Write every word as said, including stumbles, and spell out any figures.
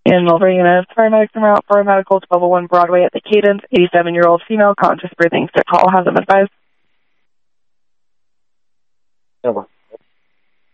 In Mulberry Unit, paramedics are out for a medical twelve oh one Broadway at the Cadence. eighty-seven-year-old female, conscious breathing, sick call, has them advised. Over.